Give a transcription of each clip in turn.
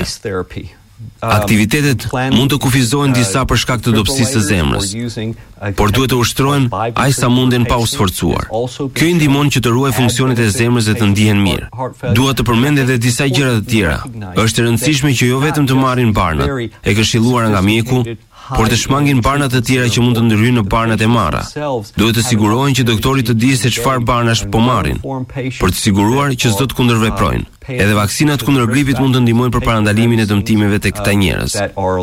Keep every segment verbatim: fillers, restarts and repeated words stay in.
Aktivitetet mund të kufizohen disa për shkak të dobësisë së zemrës, por duhet të ushtrohen aq sa munden pa u sforcuar. Kjo i ndihmon që të ruaj funksionet e zemrës dhe të ndihen mirë. Dua të përmend edhe disa gjëra të tjera. Është e rëndësishme që jo vetëm të marrin barnat, e këshilluara nga mjeku, por të shmangin barnat të tjera që mund të ndryhyjnë në barnat e marra. Duhet të sigurohen që doktori të di se çfarë barnash po marrin, për të siguruar që s'do të kundërveprojnë. Edhe vaksinat kundër gripit mund të ndihmojnë për parandalimin e dëmtimeve tek këta njerëz.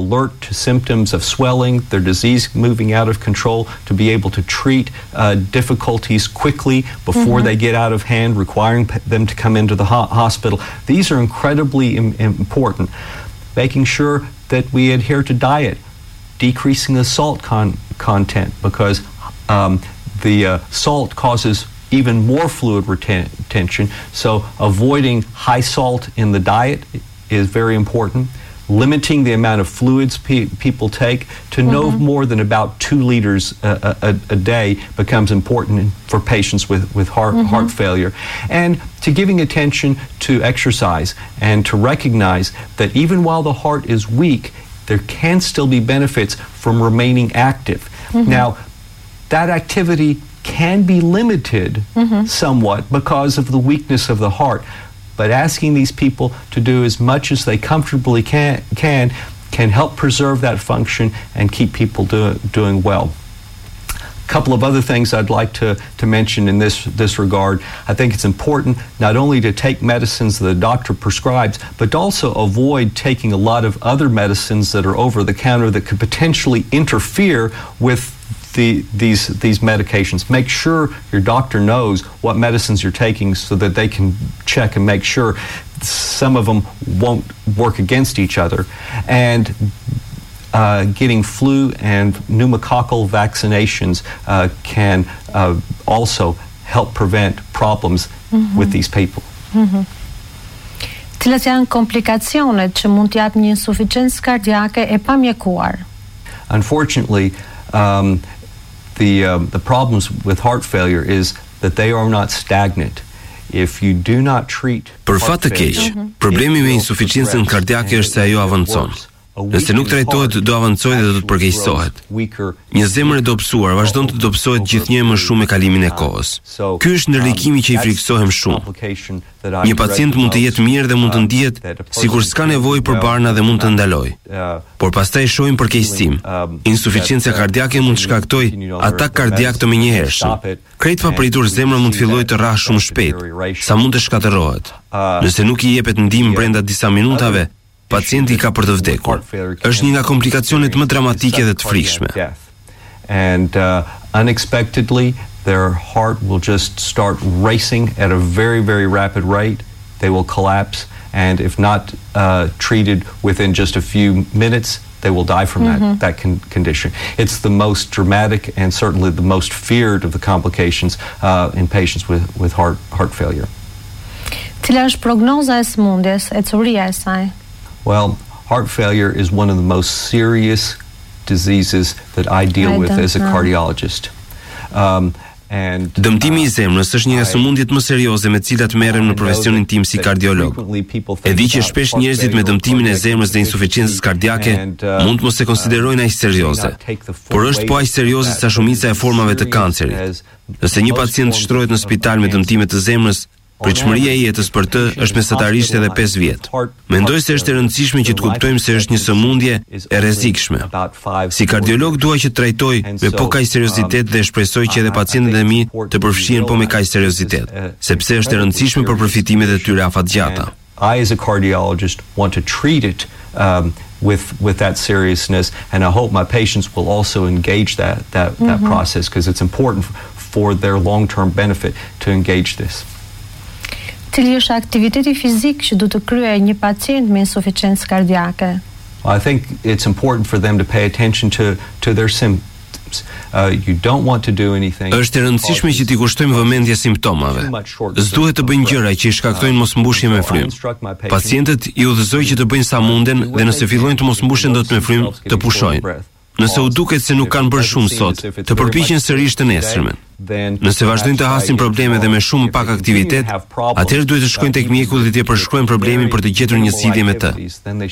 To be able to treat uh, difficulties quickly before mm-hmm. they get out of hand, requiring p- them to come into the ho- hospital. These are incredibly im- important. Making sure that we adhere to diet, decreasing the salt con- content, because um, the uh, salt causes even more fluid reten- retention. So avoiding high salt in the diet is very important. Limiting the amount of fluids pe- people take to mm-hmm. no more than about two liters a, a, a day becomes important for patients with, with heart, mm-hmm. heart failure. And to giving attention to exercise and to recognize that even while the heart is weak, there can still be benefits from remaining active. Mm-hmm. Now, that activity can be limited mm-hmm. somewhat because of the weakness of the heart. But asking these people to do as much as they comfortably can can, can help preserve that function and keep people do, doing well. A couple of other things I'd like to, to mention in this, this regard. I think it's important not only to take medicines that the doctor prescribes, but to also avoid taking a lot of other medicines that are over the counter that could potentially interfere with The, these these medications. Make sure your doctor knows what medicines you're taking so that they can check and make sure some of them won't work against each other. And uh, getting flu and pneumococcal vaccinations uh, can uh, also help prevent problems mm-hmm. with these people. Mm-hmm. Cilat janë komplikacionet që mund të japë një insuficiencë kardiake e pamjekuar? Unfortunately, um, The, um, the problems with heart failure is that they are not stagnant. If you do not treat Për fat të keq, problemi me insuficiencën kardiake është se ajo avancon. Nëse nuk trajtohet, do avancojë dhe do të përkeqësohet. Një zemër e dobësuar vazhdon të dobësohet gjithnjë më shumë me kalimin e kohës. Ky është ndërlikimi që i frikësohem shumë. Një pacient mund të jetë mirë dhe mund të ndihet sikur s'ka nevojë për barna dhe mund të ndalojë. Por pastaj shohim përkeqësim. Insuficiencia kardiake mund të shkaktojë atak kardiak të menjëhershëm. Krejt papritur zemra mund të fillojë të rrahë shumë shpejt, sa mund të shkatërrohet. Nëse nuk i jepet ndihmë brenda disa minutave, pacienti ka për të vdekur. Është një nga komplikacionet më dramatike dhe të frikshme. And uh, unexpectedly their heart will just start racing at a very very rapid rate. They will collapse, and if not uh, treated within just a few minutes, they will die from mm-hmm. that that con- condition. It's the most dramatic and certainly the most feared of the complications uh, in patients with with heart heart failure. Cila është prognoza e sëmundjes, e curia e saj? Well, heart failure is one of the most serious diseases that I deal I with as a cardiologist. Um, and Dëmtimi i zemrës është një nga sëmundjet më serioze me të cilat merrem në profesionin tim si kardiolog. E di që shpesh njerëzit me dëmtimin e zemrës dhe insufficiencës kardiake mund të mos e konsiderojnë aq serioze, por është po aq serioze sa shumica e formave të kancerit. Nëse një pacient shtrohet në spital me dëmtime të zemrës, pritshmëria e jetës për të është mesatarisht edhe pesë vjet. Mendoj se është e rëndësishme që të kuptojmë se është një sëmundje e rrezikshme. Si kardiolog dua që të trajtoj me po kaq seriozitet dhe shpresoj që edhe pacientët e mi të përfshihen po me kaq seriozitet, sepse është e rëndësishme për përfitimet e tyre afatgjata. I as a cardiologist want to treat it um, with with that seriousness, and I hope my patients will also engage that that mm-hmm. that process, because it's important for their long-term benefit to engage this. Cili është aktiviteti fizik që duhet të kryejë një pacient me insuficiencë kardiake? I think it's important for them to pay attention to to their symptoms. Uh, you don't want to do anything. Është e rëndësishme që t'i kushtojmë vëmendje simptomave. S'duhet të bëjnë gjëra që i shkaktojnë mosmbushje me frymë. Pacientët i udhëzoj që të bëjnë sa munden dhe nëse fillojnë të mosmbushen dot me frymë, të pushojnë. Nëse u duket se nuk kanë bërë shumë sot, të përpiqen sërish të nesërmen. Nëse vazhdojnë të hasin probleme dhe me shumë pak aktivitet, atëherë duhet të shkojnë tek mjeku dhe t'i përshkruajnë problemin për të gjetur një zgjidhje me të.